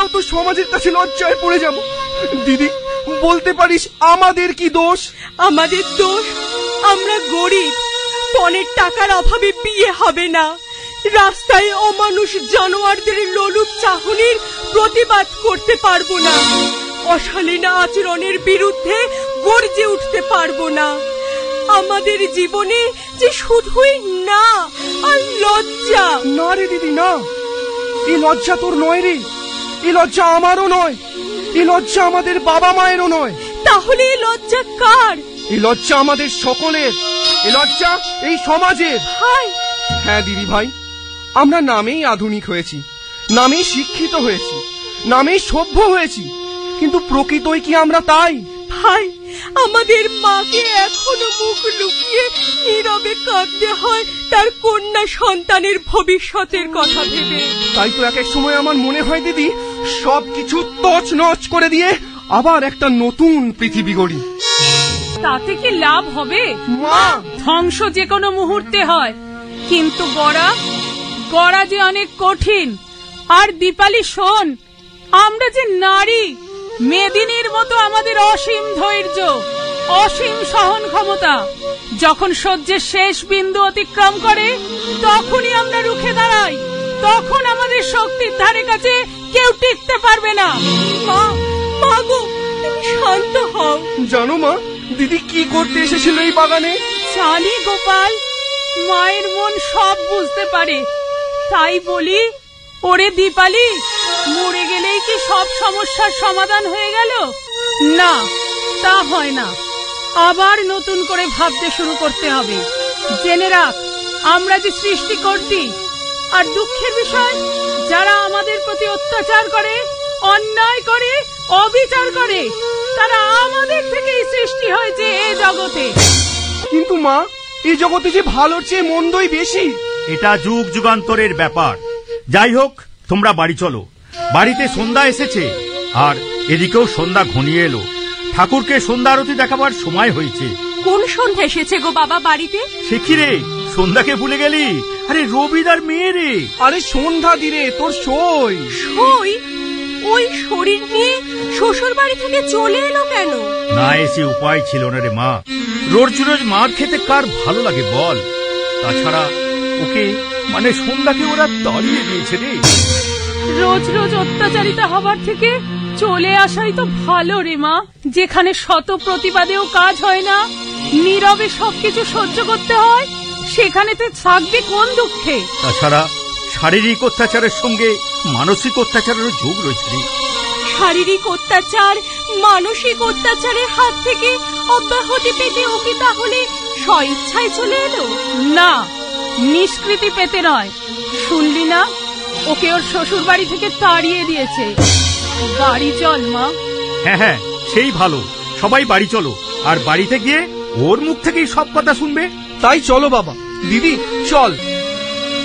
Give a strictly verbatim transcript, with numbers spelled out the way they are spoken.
আমরাও তো সমাজের কাছে লজ্জায় পড়ে যাব। দিদি, বলতে পারিস আমাদের কি দোষ? আমাদের দোষ, আমরা গরিব, পণের টাকার অভাবে বিয়ে হবে না, রাস্তায় অমানুষ জানোয়ারদের লোলুপ চাহনির প্রতিবাদ করতে পারবো না, অশালীন আচরণের বিরুদ্ধে গর্জে উঠতে পারবো না। আমাদের জীবনে যে শুধুই না আর লজ্জা। না রে দিদি, না, এই লজ্জা তোর নয় রে, এই লজ্জা আমারও নয়, এই লজ্জা আমাদের বাবা মায়েরও নয়। তাহলে এই লজ্জা কার? এই লজ্জা আমাদের সকলের, এই লজ্জা এই সমাজের। ভাই, হ্যাঁ দিদি ভাই, আমরা নামেই আধুনিক হয়েছি, নামেই শিক্ষিত হয়েছি, নামেই সভ্য হয়েছি, কিন্তু প্রকৃতই কি আমরা তাই? ভাই, আমাদের মাকে এখনো মুখ লুকিয়ে নীরবে কাঁদতে হয় তার কন্যা সন্তানের ভবিষ্যতের কথা ভেবে। তাই তো এক এক সময় আমার মনে হয় দিদি, সবকিছু তছনছ করে দিয়ে আবার একটা নতুন পৃথিবী গড়ি। তাতে কি লাভ হবে? মা, ধ্বংস যে কোনো মুহূর্তে হয়, কিন্তু গড়া গড়া যে অনেক কঠিন। আর দীপালি শোন, আমরা যে নারী, মেদিনীর মতো আমাদের অসীম ধৈর্য, অসীম সহন ক্ষমতা। যখন সহ্যের শেষ বিন্দু অতিক্রম করে, তখনই আমরা রুখে দাঁড়াই, তখন আমাদের শক্তির ধারে কাছে কেউ টিকতে পারবে না। মা, মা গো, তুমি শান্ত হও। জানো মা, দিদি কি করতে এসেছিল এই বাগানে? জানি গোপাল, মায়ের মন সব বুঝতে পারে, তাই বলি, ওরে দীপালি, মরে গেলেই কি সব সমস্যার সমাধান হয়ে গেল? না, তা হয় না, আবার নতুন করে ভাবতে শুরু করতে হবে। জেনে রাখ, আমরা যে সৃষ্টিকর্ত্রী, আর দুঃখের বিষয়, যারা আমাদের প্রতি অত্যাচার করে, অন্যায় করে, অবিচার করে, তারা আমাদের থেকেই সৃষ্টি হয়েছে এই জগতে। কিন্তু মা, এই জগতে যে ভালোর চেয়ে মন্দই বেশি। এটা যুগ যুগান্তরের ব্যাপার। যাই হোক, তোমরা বাড়ি চলো, বাড়িতে সন্ধ্যা এসেছে, আর এদিকেও সন্ধ্যা ঘনিয়ে এলো। ঠাকুরকে সন্ধ্যা আরতি দেখাবার সময় হয়েছে। কোন সন্ধ্যা এসেছে গো বাবা বাড়িতে? সে কি রে, সন্ধ্যাকে ভুলে গেলি? আরে রবিদার মেয়ে রে। আরে সন্ধ্যা দিরে তোর সই। সই? ওই শরীর নিয়ে শ্বশুর বাড়ি থেকে চলে এলো কেন? না এসে উপায় ছিল না রে মা, রোজ রোজ মার খেতে কার ভালো লাগে বল? তাছাড়া ওকে, মানে সন্ধ্যাকে ওরা তাড়িয়ে দিয়েছে রে। রোজ রোজ অত্যাচারিতা হবার থেকে চলে আসাই তো ভালো রে মা। যেখানে শত প্রতিবাদেও কাজ হয় না, নীরবে সবকিছু সহ্য করতে হয়, সেখানে তো থাকবে কোন দুঃখে? তাছাড়া শারীরিক অত্যাচারের সঙ্গে মানসিক অত্যাচারেরও যোগ রয়েছে রে। শারীরিক অত্যাচার, মানসিক অত্যাচারের হাত থেকে অব্যাহতি পেতে ও কি তাহলে স্বইচ্ছায় চলে এলো? না, নিষ্কৃতি পেতে নয়। শুনলি না, ওকে ওর শ্বশুর বাড়ি থেকে তাড়িয়ে দিয়েছে। বাড়ি চল মা। হ্যাঁ হ্যাঁ, সেই ভালো, সবাই বাড়ি চলো, আর বাড়িতে গিয়ে ওর মুখ থেকেই সব কথা শুনবে। তাই চলো বাবা। দিদি চল,